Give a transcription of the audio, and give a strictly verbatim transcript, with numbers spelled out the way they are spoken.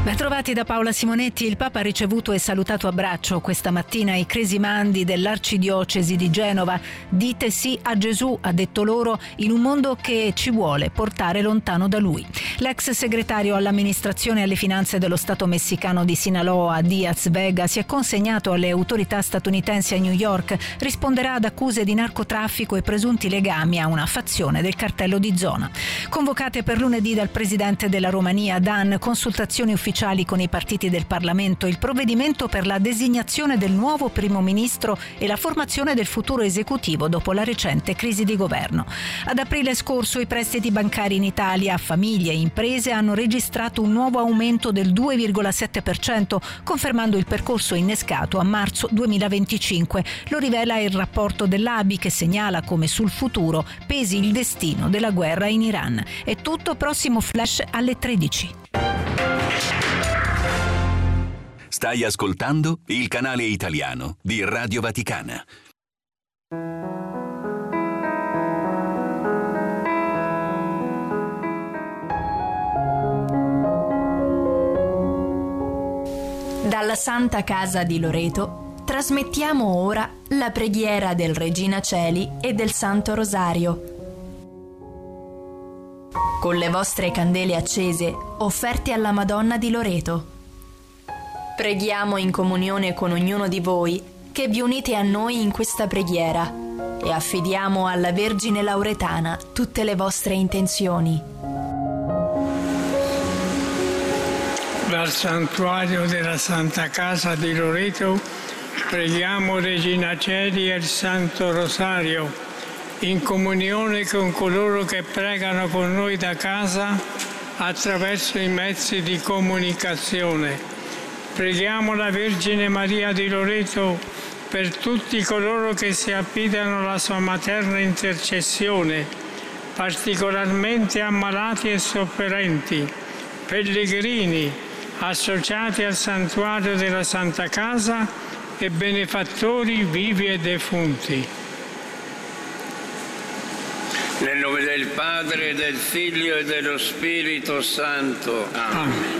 Bentrovati da Paola Simonetti. Il Papa ha ricevuto e salutato a braccio questa mattina i cresimandi dell'Arcidiocesi di Genova. Dite sì a Gesù, ha detto loro, in un mondo che ci vuole portare lontano da lui. L'ex segretario all'amministrazione e alle finanze dello Stato messicano di Sinaloa, Diaz Vega, si è consegnato alle autorità statunitensi a New York. Risponderà ad accuse di narcotraffico e presunti legami a una fazione del cartello di zona. Convocate per lunedì dal presidente della Romania, Dan, consultazioni ufficiali con i partiti del Parlamento, il provvedimento per la designazione del nuovo primo ministro e la formazione del futuro esecutivo dopo la recente crisi di governo. Ad aprile scorso i prestiti bancari in Italia a famiglie e imprese hanno registrato un nuovo aumento del due virgola sette per cento, confermando il percorso innescato a marzo duemilaventicinque. Lo rivela il rapporto dell'A B I che segnala come sul futuro pesi il destino della guerra in Iran. È tutto, prossimo flash alle tredici. Stai ascoltando il canale italiano di Radio Vaticana. Dalla Santa Casa di Loreto trasmettiamo ora la preghiera del Regina Coeli e del Santo Rosario. Con le vostre candele accese, offerte alla Madonna di Loreto. Preghiamo in comunione con ognuno di voi che vi unite a noi in questa preghiera e affidiamo alla Vergine Lauretana tutte le vostre intenzioni. Dal santuario della Santa Casa di Loreto preghiamo Regina Coeli e il Santo Rosario in comunione con coloro che pregano con noi da casa attraverso i mezzi di comunicazione. Preghiamo la Vergine Maria di Loreto per tutti coloro che si affidano alla sua materna intercessione, particolarmente ammalati e sofferenti, pellegrini, associati al santuario della Santa Casa e benefattori vivi e defunti. Nel nome del Padre, del Figlio e dello Spirito Santo. Amen.